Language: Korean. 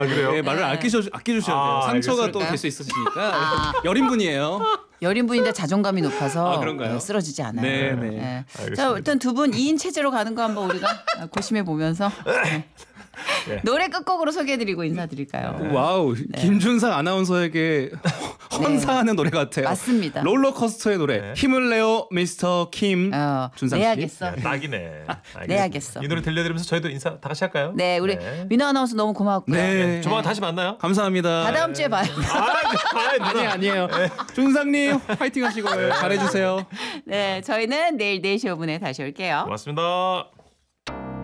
아, 그래요? 네, 말을 아껴주셔야 돼요. 상처가 또 될 수 있으시니까. 여린 분이에요. 여린 분인데 자존감이 높아서 그런가요? 쓰러지지 않아요. 네, 네. 네. 알겠습니다. 자, 일단 두 분 2인 체제로 가는 거 한번 우리가 고심해 보면서 네. 노래 끝곡으로 소개해드리고 인사드릴까요? 와우, 김준상 아나운서에게 헌사하는 노래 같아요. 맞습니다. 롤러코스터의 노래 힘을 내요 미스터 킴. 준상 씨. 내야겠어. 딱이네. 내야겠어. 이 노래 들려드리면서 저희도 인사 다 같이 할까요? 네, 우리 민호 아나운서 너무 고마웠고요. 네. 조만간 다시 만나요. 감사합니다. 다 다음 주에 봐요. 아니에요. 준상님 파이팅 하시고요. 잘해주세요. 네, 저희는 내일 4시 5분에 다시 올게요. 고맙습니다.